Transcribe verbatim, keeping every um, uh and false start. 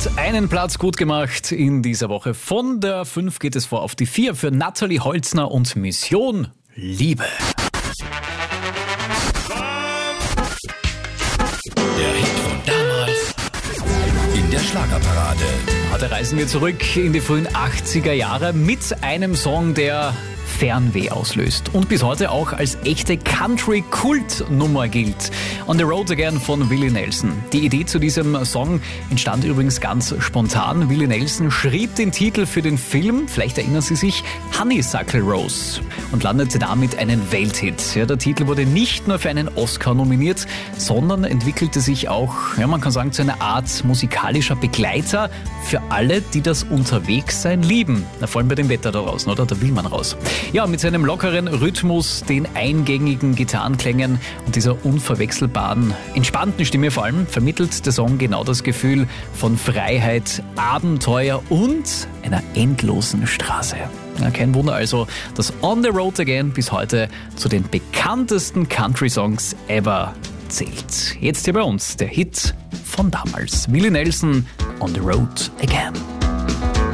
Einen Platz gut gemacht in dieser Woche. Von der fünf geht es vor auf die vier für Natalie Holzner und Mission Liebe. Der Hit von damals in der Schlagerparade. Heute reisen wir zurück in die frühen achtziger Jahre mit einem Song, der Fernweh auslöst und bis heute auch als echte Country-Kultnummer gilt. On the Road Again von Willie Nelson. Die Idee zu diesem Song entstand übrigens ganz spontan. Willie Nelson schrieb den Titel für den Film, vielleicht erinnern Sie sich, Honeysuckle Rose, und landete damit einen Welthit. Ja, der Titel wurde nicht nur für einen Oscar nominiert, sondern entwickelte sich auch, ja, man kann sagen, zu einer Art musikalischer Begleiter für alle, die das Unterwegssein lieben. Na, vor allem bei dem Wetter da draußen, oder? Da will man raus. Ja, mit seinem lockeren Rhythmus, den eingängigen Gitarrenklängen und dieser unverwechselbaren, entspannten Stimme vor allem, vermittelt der Song genau das Gefühl von Freiheit, Abenteuer und einer endlosen Straße. Ja, kein Wunder also, dass On the Road Again bis heute zu den bekanntesten Country-Songs ever zählt. Jetzt hier bei uns der Hit von damals. Willie Nelson, On the Road Again.